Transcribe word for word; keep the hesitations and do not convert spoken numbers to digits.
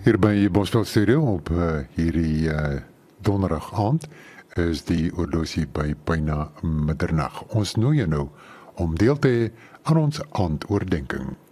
Hier by Bosveld Studio op uh, hierdie uh, donderdag aand is die oorlosie by byna middernag. Ons nooi jou nou om deel te hê aan ons aandoordenking.